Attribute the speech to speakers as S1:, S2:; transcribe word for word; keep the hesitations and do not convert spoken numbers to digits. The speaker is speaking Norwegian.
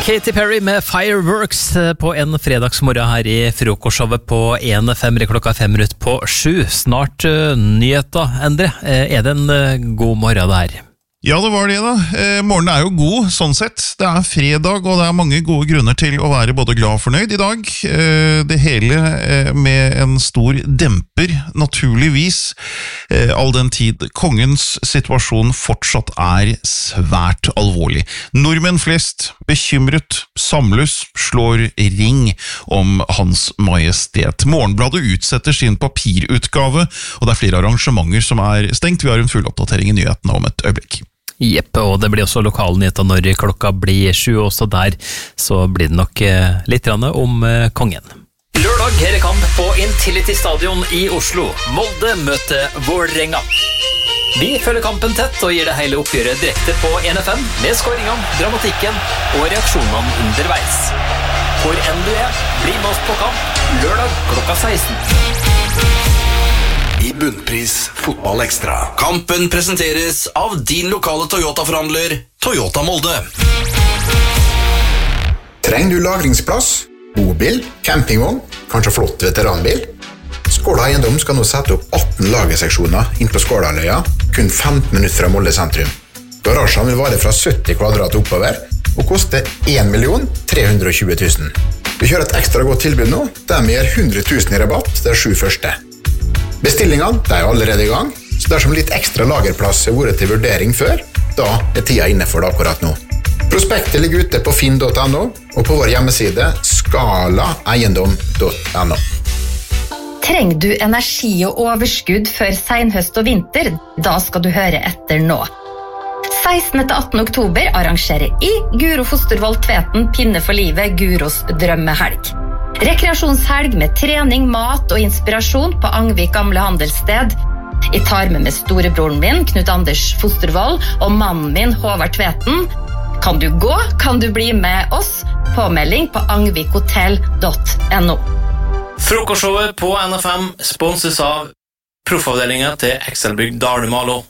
S1: Katy Perry med Fireworks på en fredagsmorgen her i frokostshowet på en F M, klokka fem minutter på sju. Snart uh, nyheter, Endre. Uh, er det en uh, god morgen det her?
S2: Ja, det var det da. Eh, morgenen er jo god, sånn sett. Det er fredag, og det er mange gode grunner til å være både glad og fornøyd i dag. Eh, det hele eh, med en stor demper, naturligvis, eh, all den tid kongens situasjon fortsatt er svært alvorlig. Nordmenn flest, bekymret, samles, slår ring om Hans Majestet. Morgenbladet utsetter sin papirutgave, og det er flere arrangementer som er stengt. Vi har en full oppdatering i nyhetene om et øyeblikk.
S1: Jeppe, og det blir også lokalnyheter når klokka blir sju, også der så blir det nok eh, litt om eh, kongen. Lørdag her er kamp på Intility Stadion i Oslo. Molde møter Vålerenga. Vi følger kampen tett og gir det hele oppgjøret direkte på en F M, med skåringene, dramatikken og reaksjonene underveis. Hvor enn du er, bli med oss på kamp lørdag klokka seksten.
S3: I Bunnpris Fotball Ekstra. Kampen presenteres av din lokale Toyota-forhandler, Toyota Molde.
S4: Trenger du lagringsplass, bobil, campingvogn, kanskje flott veteranbil? Skåla Eiendom skal nå sette opp atten lagerseksjoner inn på Skålaløya, kun femten minutter fra Molde sentrum. Garasjen vil vare fra sytti kvadrat oppover, og koste en million tre hundre og tjue tusen. Vi kjører et ekstra godt tilbud nå, der vi gir hundre tusen i rabatt de sju første. Bestillingene er allerede i gang, så dersom litt ekstra lagerplass er vært til vurdering før, da er tida inne for det akkurat nå. Prospektet ligger ute på finn punktum no og på vår hjemmeside skala eiendom punktum no.
S5: Trenger du energi og overskudd før senhøst og vinter? Da skal du høre etter nå. sekstende til attende oktober arrangerer I Guro Fostervold Tveten Pinne for livet Guros drømmehelg. Rekreasjonshelg med trening, mat og inspirasjon på Angvik gamle handelssted. Jeg tar med med storebroren min, Knut Anders Fostervold, og mannen min, Håvard Tveten. Kan du gå, kan du bli med oss. Påmelding på angvikhotell punktum no.
S6: Frokostshowet på N F M sponses av proffavdelingen til Excelbygg Dalmalo.